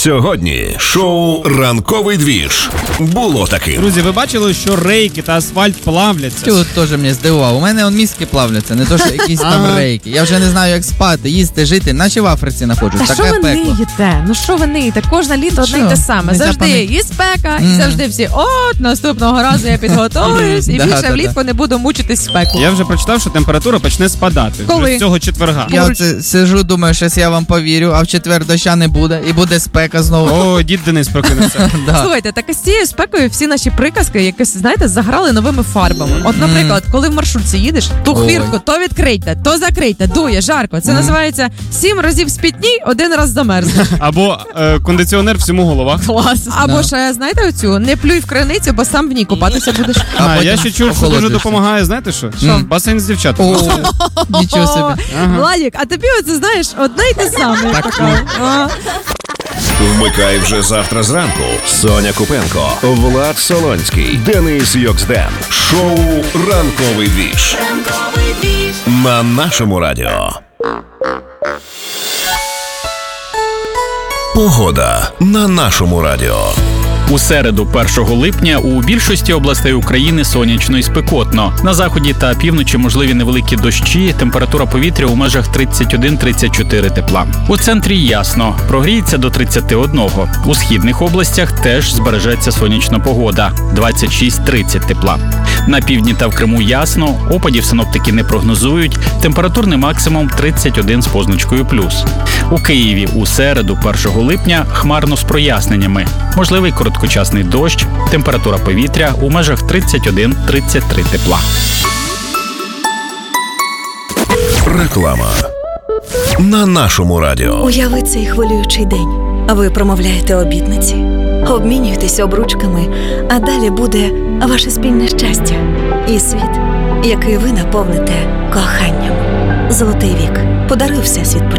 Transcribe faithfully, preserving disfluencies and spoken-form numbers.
Сьогодні шоу «Ранковий двіж». Було таки. Друзі, ви бачили, що рейки та асфальт плавляться? Тут теж мене здивував. У мене он мізки плавляться, не то, що якісь там рейки. Я вже не знаю, як спати, їсти, жити, наче в Африці знаходжусь. Та що ви ниєте? Ну що ви ниєте? Кожне літо одне й те саме. Завжди і спека, і завжди всі, от, наступного разу я підготуюсь, і більше влітку не буду мучитись спеку. Я вже прочитав, що температура почне спадати. Коли? Вже з цього четверга. Я оце сижу, думаю, щось я вам повірю, а в четвер доща не буде, і буде спека знову. О, дід Денис прокинеться. Да. Слухайте, так з цією спекою всі наші приказки якось, знаєте, заграли новими фарбами. От, наприклад, коли в маршрутці їдеш, ту Ой. хвіртку то відкрийте, то закрийте, дує, жарко. Це називається сім разів спітній, один раз замерзне. Або е, кондиціонер всьому голова. Клас. Або Да. ще, знаєте оцю, не плюй в криницю, бо сам в ній купатися будеш. А А, потім я ще чув, що дуже охолоджуєшся. допомагає, знаєте що? Що? Басейн з дівчатками. О, нічого собі. Ага. Владік, а тобі оце, знаєш, одне й те саме. Так, Така. А. Вмикай вже завтра зранку. Соня Купенко, Влад Солонський, Денис Йоксден. Шоу «Ранковий двіж». На нашому радіо. Погода на нашому радіо. У середу, першого липня, у більшості областей України сонячно і спекотно. На заході та півночі можливі невеликі дощі, температура повітря у межах тридцять один - тридцять чотири тепла. У центрі ясно, прогріється до тридцяти одного. У східних областях теж збережеться сонячна погода – двадцять шість - тридцять тепла. На півдні та в Криму ясно, опадів синоптики не прогнозують, температурний максимум тридцять один з позначкою плюс. У Києві у середу, першого липня, хмарно з проясненнями. Можливий короткочасний дощ, температура повітря у межах тридцять один - тридцять три тепла. Реклама на нашому радіо. Уяви цей хвилюючий день. Ви промовляєте обітниці, обмінюєтесь обручками, а далі буде ваше спільне щастя і світ, який ви наповните коханням. Золотий вік. Подаруй Всесвіт почуття.